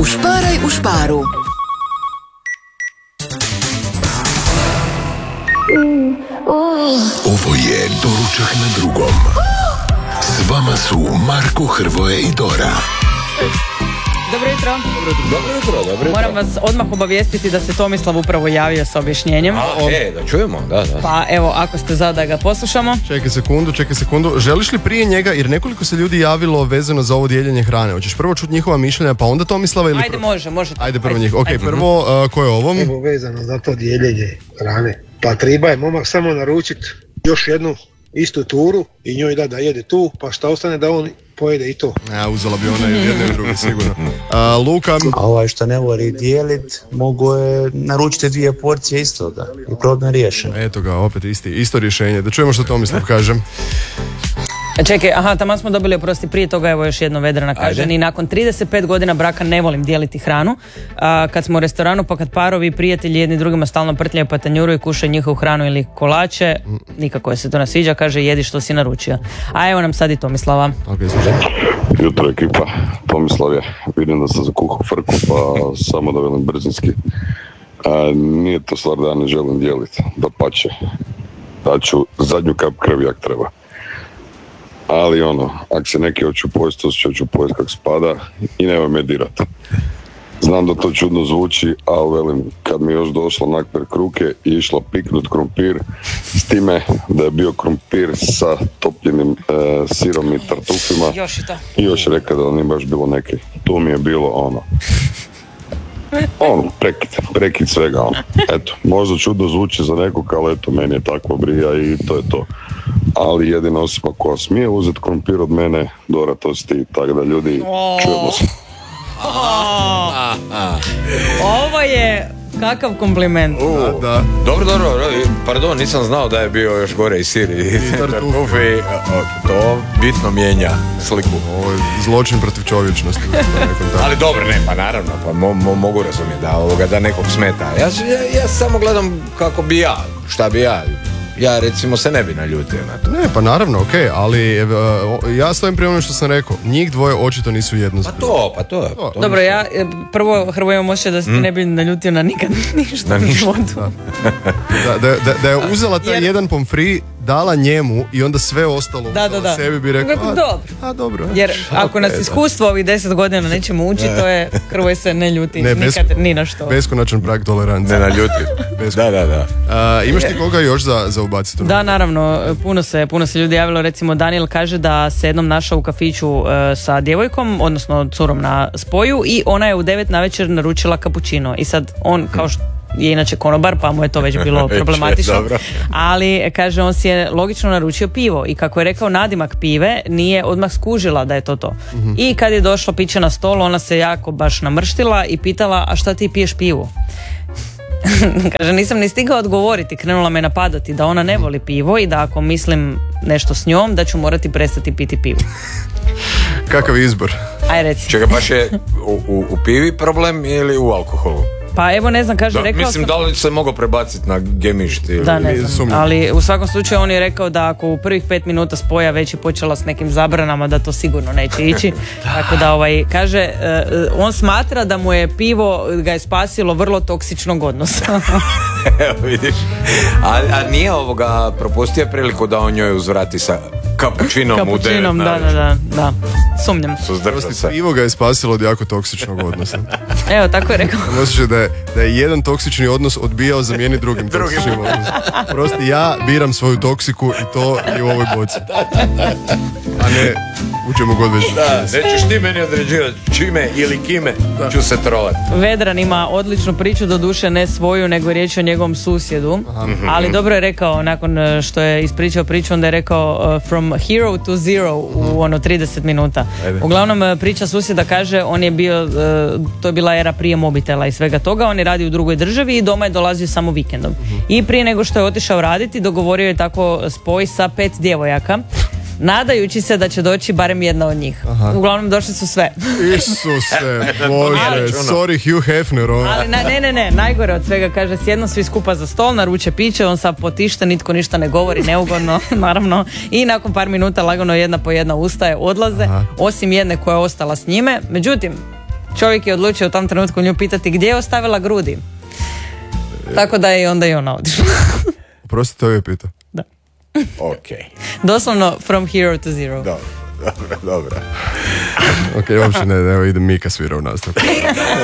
Ušparaj u šparu. Ovo je Doručak na drugom. S vama su Marko, Hrvoje i Dora. Dobro jutro. Moram vas odmah obavijestiti da se Tomislav upravo javio sa objašnjenjem. Da čujemo, da. Pa evo, ako ste za da ga poslušamo. Čekaj sekundu. Želiš li prije njega, jer nekoliko se ljudi javilo vezano za ovo dijeljenje hrane. Hoćeš prvo čuti njihova mišljenja, pa onda Tomislava ili... Ajde, može. Ajde prvo njih. Ok, prvo, ko je ovom? Evo vezano za to dijeljenje hrane. Pa treba je momak samo naručiti još jednu istu turu i njoj da jede tu, pa šta ostane da on pojede i to. Uzela bi ona jedne i druge, sigurno. Luka? A ovaj što ne voli dijelit, mogu je naručiti 2 porcije istoga i problem riješen. Eto ga, opet isto rješenje. Da čujemo što Tomislav kaže. Čekaj, taman smo dobili, oprosti, prije toga evo još jedno Vedrana kaže. Ni nakon 35 godina braka ne volim dijeliti hranu. Kad smo u restoranu, pa kad parovi i prijatelji jedni drugima stalno prtljaju pa tanjuru i kušaju njihovu hranu ili kolače, nikako je se to ne sviđa, kaže jedi što si naručio. A evo nam sad i Tomislava. Jutro ekipa, Tomislav je, vidim da sam zakuhao frku, pa samo da velim brzinski. Nije to stvar da ja ne želim dijeliti, dapače, daću zadnju kap krvi jak treba. Ali ako se neki hoću pojesti, to ću pojesti kak spada i nema me dirati. Znam da to čudno zvuči, ali velim, kad mi je još došla nakper kruke i išla piknut krompir, s time da je bio krompir sa topljenim sirom i tartufima, i još rekao da nije baš bilo neki. Tu mi je bilo prekid svega. Eto, možda čudno zvuči za nekog, ali eto, meni je takva brija i to je to. Ali jedina osoba koja smije uzeti krompir od mene, Dora, to si ti, tako da ljudi, čujemo se. Ovo je kakav kompliment. Da. Dobro, pardon, nisam znao da je bio još gore i sir i tartufi. To bitno mijenja sliku. Ovo je zločin protiv čovječnosti. Ali dobro, ne, pa naravno, pa mogu razumjeti da nekog smeta. Ja samo gledam kako bi ja, šta bi ja recimo se ne bi naljutio na to. Ne, pa naravno, okej, ali ja stojim pri onome što sam rekao. Njih dvoje očito nisu jedno. Pa to. Dobro, ja prvo Hrvoje imam osjećaj da se ne bi naljutio na nikad ništa u životu. Da je uzela taj jedan pomfri, dala njemu i onda sve ostalo da. Sebi bi rekao, dobro. Jer ako nas iskustvo ovih 10 godina nećemo učiti, to je Hrvoje se ne ljuti nikad ni na što. Beskonačan prag tolerancije. Ne naljuti. Da. Imaš ti koga još za ubaciti? Da, naravno, puno se ljudi javilo. Recimo Daniel kaže da se jednom našao u kafiću sa djevojkom, odnosno curom na spoju, i ona je u 9 navečer naručila kapućino. I sad on, kao što je inače konobar, pa mu je to već bilo problematično, ali kaže on si je logično naručio pivo i kako je rekao nadimak pive nije odmah skužila da je to. I kad je došlo piće na stol, ona se jako baš namrštila i pitala, a šta ti piješ pivu? Kaže, nisam ni stigao odgovoriti, krenula me napadati da ona ne voli pivo i da ako mislim nešto s njom, da ću morati prestati piti pivo. Kakav izbor? Aj reci. Čega, baš je u pivi problem ili u alkoholu? Pa evo ne znam, kaže, rekao mislim, da li se mogao prebaciti na gemišt ili... Da, ne znam, ali u svakom slučaju on je rekao da ako u prvih 5 minuta spoja već je počela s nekim zabranama, da to sigurno neće ići. Tako da kaže, on smatra da mu je pivo ga je spasilo vrlo toksičnog odnosa. Evo vidiš, a nije propustio priliku da on njoj uzvrati sa kapućinom u 9. Da, sumnjam. Pivo ga je spasilo od jako toksičnog odnosa. Evo, tako je rekao. Osjećaj da je jedan toksični odnos odbijao zamijeniti drugim toksičnim odnosom. Prosti ja biram svoju toksiku i to je u ovoj boci. A ne u čemu god već. Nećeš ti meni određivati čime ili kime ću se trovati. Vedran ima odličnu priču, doduše ne svoju, nego riječ o njegovom susjedu. Ali dobro je rekao, nakon što je ispričao priču, onda je rekao from hero to zero u 30 minuta. Uglavnom priča susjeda kaže, on je bio, to je bila era prije mobitela i svega toga, on je radio u drugoj državi i doma je dolazio samo vikendom. I prije nego što je otišao raditi, dogovorio je tako spoj sa 5 djevojaka, nadajući se da će doći barem jedna od njih. Uglavnom došli su sve. Isuse, Bože, sorry Hugh Hefner. Ali ne, najgore od svega, kaže, sjedno svi skupa za stol, naruče piće, on sad potište, nitko ništa ne govori, neugodno, naravno, i nakon par minuta lagano jedna po jedna ustaje, odlaze, osim jedne koja je ostala s njime. Međutim, čovjek je odlučio u tom trenutku nju pitati gdje je ostavila grudi. Tako da je onda i ona otišla. Prosti, to je pitao. Da. Ok. Doslovno from hero to zero. Dobro. Ok, uopće ne, evo ide Mika svira u nastavku.